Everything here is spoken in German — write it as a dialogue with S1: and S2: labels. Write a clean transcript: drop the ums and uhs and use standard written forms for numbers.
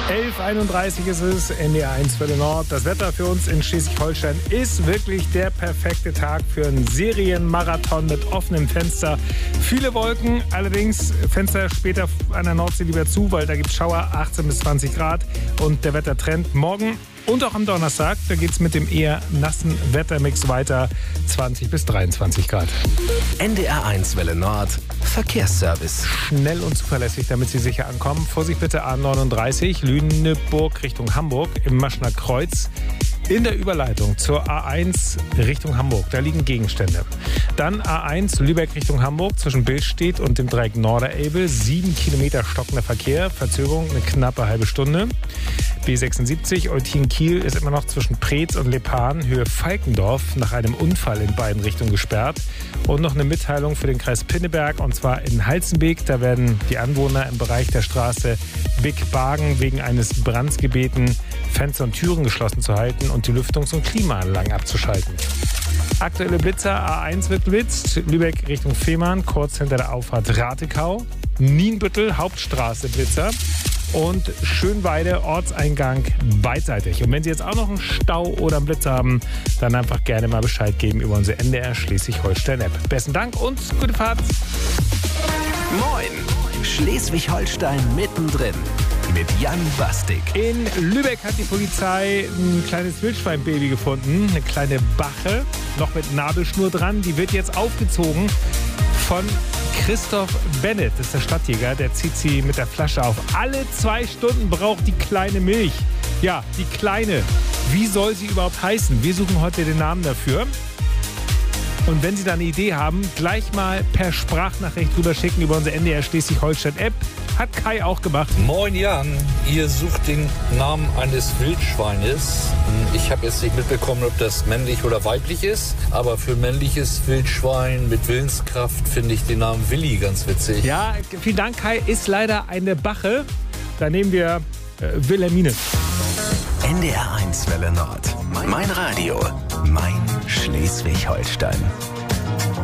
S1: 11:31 ist es, NDR 1 Welle Nord. Das Wetter für uns in Schleswig-Holstein ist wirklich der perfekte Tag für einen Serienmarathon mit offenem Fenster. Viele Wolken, allerdings Fenster später an der Nordsee lieber zu, weil da gibt es Schauer, 18 bis 20 Grad. Und der Wettertrend morgen und auch am Donnerstag, da geht es mit dem eher nassen Wettermix weiter, 20 bis 23 Grad.
S2: NDR 1 Welle Nord, Verkehrsservice.
S1: Schnell und zuverlässig, damit Sie sicher ankommen. Vorsicht bitte A39, Lüneburg Richtung Hamburg im Maschner Kreuz. In der Überleitung zur A1 Richtung Hamburg, da liegen Gegenstände. Dann A1 Lübeck Richtung Hamburg zwischen Billstedt und dem Dreieck Norderelbe. 7 Kilometer stockender Verkehr, Verzögerung eine knappe halbe Stunde. B76 Eutin-Kiel ist immer noch zwischen Preetz und Lepan, Höhe Falkendorf, nach einem Unfall in beiden Richtungen gesperrt. Und noch eine Mitteilung für den Kreis Pinneberg, und zwar in Halzenbeek. Da werden die Anwohner im Bereich der Straße Big Bargen wegen eines Brands gebeten, Fenster und Türen geschlossen zu halten und die Lüftungs- und Klimaanlagen abzuschalten. Aktuelle Blitzer: A1 wird geblitzt, Lübeck Richtung Fehmarn, kurz hinter der Auffahrt Ratekau. Nienbüttel, Hauptstraße Blitzer. Und Schönweide, Ortseingang beidseitig. Und wenn Sie jetzt auch noch einen Stau oder einen Blitz haben, dann einfach gerne mal Bescheid geben über unsere NDR Schleswig-Holstein-App. Besten Dank und gute Fahrt.
S2: Moin, Schleswig-Holstein mittendrin mit Jan Bastik.
S1: In Lübeck hat die Polizei ein kleines Wildschweinbaby gefunden, eine kleine Bache, noch mit Nabelschnur dran. Die wird jetzt aufgezogen von Christoph Bennett, das ist der Stadtjäger, der zieht sie mit der Flasche auf. Alle 2 Stunden braucht die kleine Milch. Ja, die kleine. Wie soll sie überhaupt heißen? Wir suchen heute den Namen dafür. Und wenn Sie da eine Idee haben, gleich mal per Sprachnachricht rüber schicken über unsere NDR Schleswig-Holstein-App. Hat Kai auch gemacht.
S3: Moin Jan, ihr sucht den Namen eines Wildschweines. Ich habe jetzt nicht mitbekommen, ob das männlich oder weiblich ist, aber für männliches Wildschwein mit Willenskraft finde ich den Namen Willi ganz witzig.
S1: Ja, vielen Dank, Kai. Ist leider eine Bache. Da nehmen wir Wilhelmine.
S2: NDR 1 Welle Nord. Mein Radio, mein Schleswig-Holstein.